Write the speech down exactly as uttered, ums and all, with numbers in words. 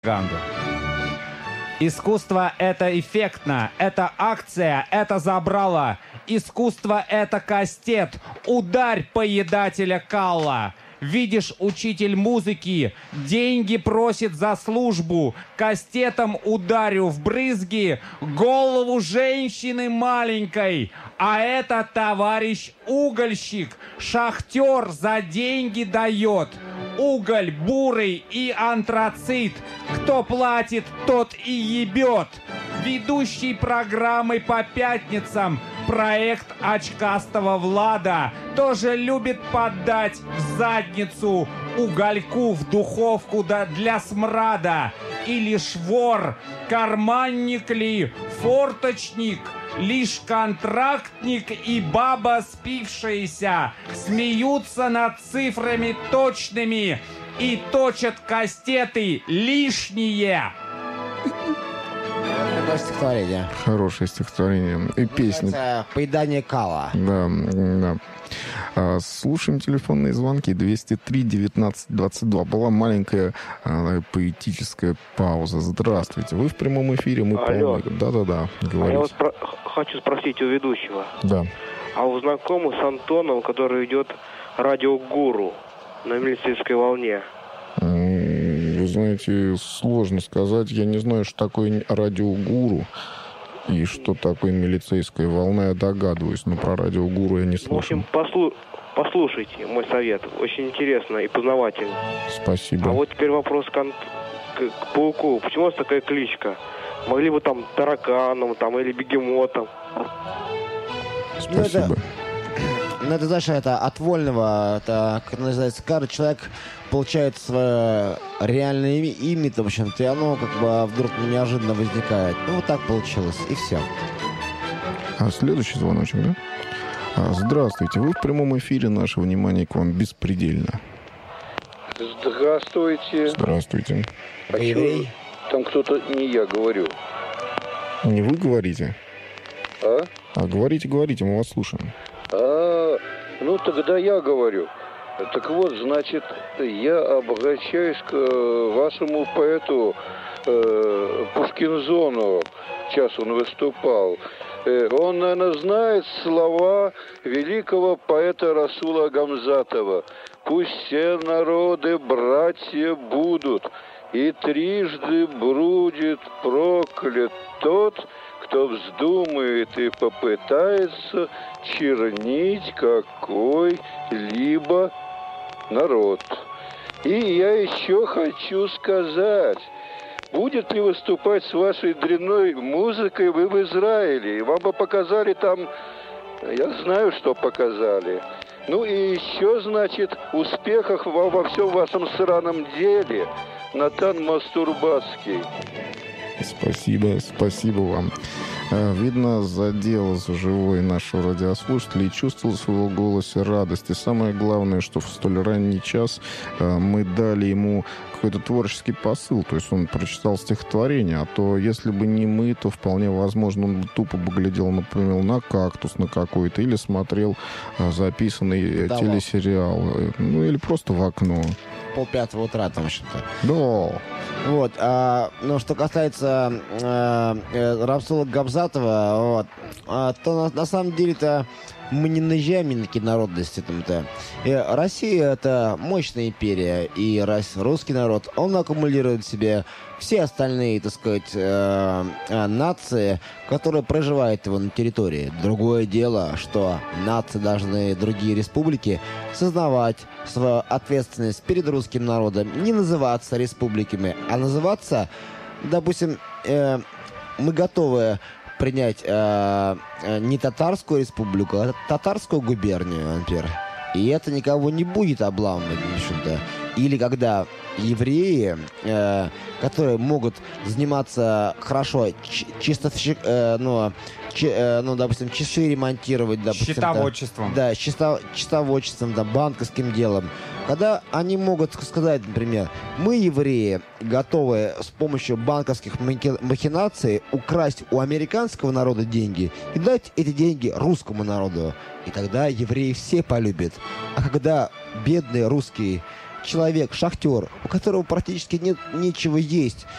пропаганду. Искусство — это эффектно, это акция, это забрало. Искусство — это кастет, ударь поедателя калла. Видишь, учитель музыки деньги просит за службу. Кастетом ударю в брызги голову женщины маленькой. А это товарищ угольщик, шахтер за деньги дает. Уголь, бурый и антрацит. Кто платит, тот и ебет. Ведущий программы по пятницам проект очкастого Влада тоже любит поддать в задницу угольку в духовку для смрада. Или швор, карманник ли, форточник, лишь контрактник и баба спившаяся смеются над цифрами точными и точат кастеты лишние. Такое стихотворение. Хорошее стихотворение. И песня. «Поедание кала». Да, да. А, слушаем телефонные звонки. двести три девятнадцать двадцать два. Была маленькая а, поэтическая пауза. Здравствуйте. Вы в прямом эфире. Мы Алло. полны. Да-да-да. Говорите. А я вот про- хочу спросить у ведущего. Да. А вы знакомы с Антоном, который ведет радио «Гуру» на милицейской волне? Вы знаете, сложно сказать. Я не знаю, что такое радиогуру и что такое милицейская волна. Я догадываюсь, но про радиогуру я не слышал. В общем, послу- послушайте мой совет. Очень интересно и познавательно. Спасибо. А вот теперь вопрос к, Ан- к, к Пауку. Почему у вас такая кличка? Могли бы там тараканом там, или бегемотом? Спасибо. Ну, это, знаешь, это от вольного, это, как называется, каждый человек получает свое реальное имя, имя, в общем-то, и оно как бы вдруг неожиданно возникает. Ну, вот так получилось, и все. А следующий звоночек, да? А, здравствуйте. Вы в прямом эфире. Наше внимание к вам беспредельно. Здравствуйте. Здравствуйте. А чё, там кто-то, не я говорю. Не вы говорите? А? А говорите, говорите, мы вас слушаем. А, ну тогда я говорю. Так вот, значит, я обращаюсь к э, вашему поэту э, Пушкинзону. Сейчас он выступал. Э, он, наверное, знает слова великого поэта Расула Гамзатова. «Пусть все народы братья будут, и трижды брудит проклят тот, кто вздумает и попытается чернить какой-либо народ». И я еще хочу сказать, будет ли выступать с вашей дрянной музыкой вы в Израиле? Вам бы показали там, я знаю, что показали. Ну и еще, значит, успехов во, во всем вашем сраном деле. Натан Мастурбатский. Спасибо, спасибо вам. Видно, задел за живой нашего радиослушателя и чувствовал в своего голоса радость. И самое главное, что в столь ранний час мы дали ему какой-то творческий посыл. То есть он прочитал стихотворение. А то, если бы не мы, то вполне возможно, он бы тупо бы глядел, например, на кактус на какой-то или смотрел записанный да, телесериал. Ну, или просто в окно. Полпятого утра там что-то. Да. Вот, а, ну, что касается а, э, Расула Гамзатова, вот, а, то на, на самом деле-то мы не наезжаем ни на какие народности там-то. И Россия — это мощная империя, и рас, русский народ, он аккумулирует в себе все остальные, так сказать, э, э, нации, которые проживают его на территории. Другое дело, что нации должны, другие республики, сознавать свою ответственность перед русским народом, не называться республиками, а называться, допустим, э, мы готовы принять э, э, не татарскую республику, а татарскую губернию, например. И это никого не будет обламывать, в общем-то. Или когда евреи, э, которые могут заниматься хорошо, ч- чисто, э, ну, ч- э, ну, допустим, часы ремонтировать, допустим, счетоводчеством. Да, да счета, счетоводчеством, да, банковским делом. Когда они могут сказать, например, мы, евреи, готовы с помощью банковских махинаций украсть у американского народа деньги и дать эти деньги русскому народу. И тогда евреи все полюбят. А когда бедный русский человек, шахтер, у которого практически нет нечего есть,